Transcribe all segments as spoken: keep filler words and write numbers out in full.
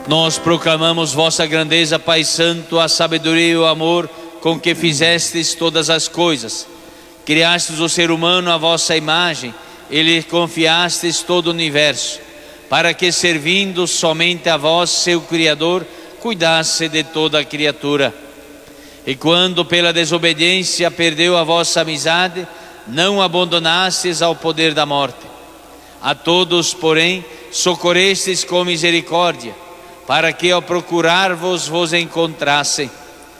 Nós proclamamos vossa grandeza, Pai Santo, a sabedoria e o amor com que fizestes todas as coisas. Criastes o ser humano à vossa imagem e lhe confiastes todo o universo, para que, servindo somente a vós, seu Criador, cuidasse de toda a criatura. E quando pela desobediência perdeu a vossa amizade, não abandonastes ao poder da morte. A todos, porém, socorrestes com misericórdia, para que ao procurar-vos vos encontrassem.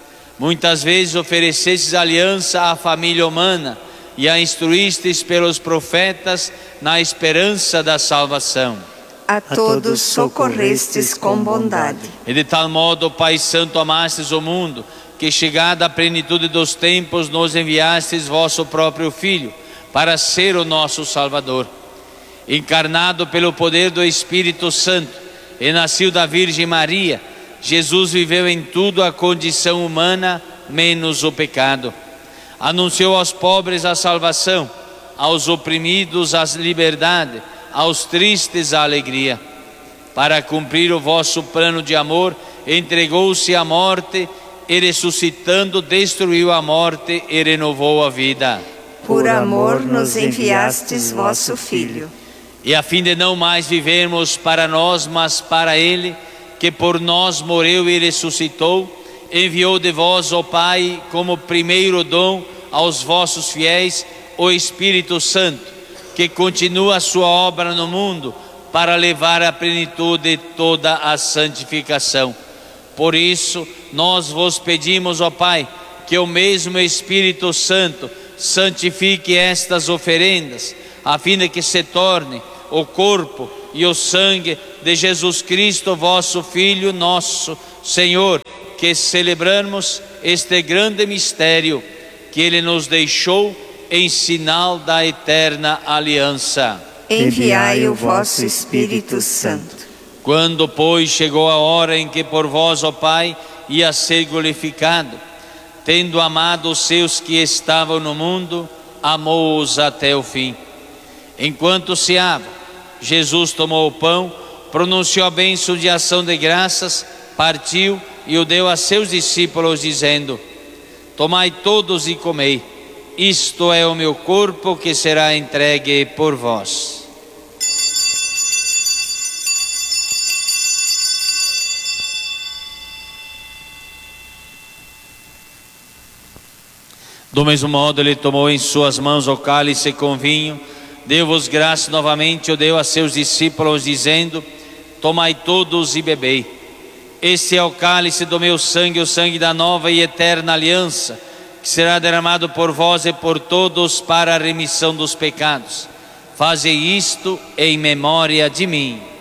Muitas vezes oferecestes aliança à família humana e a instruístes pelos profetas na esperança da salvação. A todos socorrestes com bondade. E de tal modo, Pai Santo, amastes o mundo, que chegada a plenitude dos tempos nos enviastes vosso próprio Filho, para ser o nosso Salvador. Encarnado pelo poder do Espírito Santo, e nascido da Virgem Maria, Jesus viveu em tudo a condição humana, menos o pecado. Anunciou aos pobres a salvação, aos oprimidos a liberdade, aos tristes a alegria. Para cumprir o vosso plano de amor, entregou-se à morte e, ressuscitando, destruiu a morte e renovou a vida. Por amor nos enviastes vosso Filho. E a fim de não mais vivermos para nós, mas para Ele, que por nós morreu e ressuscitou, enviou de vós, ó Pai, como primeiro dom aos vossos fiéis, o Espírito Santo, que continua a sua obra no mundo, para levar à plenitude toda a santificação. Por isso, nós vos pedimos, ó Pai, que o mesmo Espírito Santo santifique estas oferendas, a fim de que se torne o corpo e o sangue de Jesus Cristo, vosso Filho, nosso Senhor, que celebramos este grande mistério que Ele nos deixou em sinal da eterna aliança. Enviai o vosso Espírito Santo. Quando, pois, chegou a hora em que por vós, ó Pai, ia ser glorificado, tendo amado os seus que estavam no mundo, amou-os até o fim. Enquanto ceava, Jesus tomou o pão, pronunciou a bênção de ação de graças, partiu e o deu a seus discípulos, dizendo: tomai todos e comei, isto é o meu corpo que será entregue por vós. Do mesmo modo, ele tomou em suas mãos o cálice com vinho, deu-vos graça novamente, o deu a seus discípulos, dizendo: tomai todos e bebei. Este é o cálice do meu sangue, o sangue da nova e eterna aliança, que será derramado por vós e por todos para a remissão dos pecados. Fazei isto em memória de mim.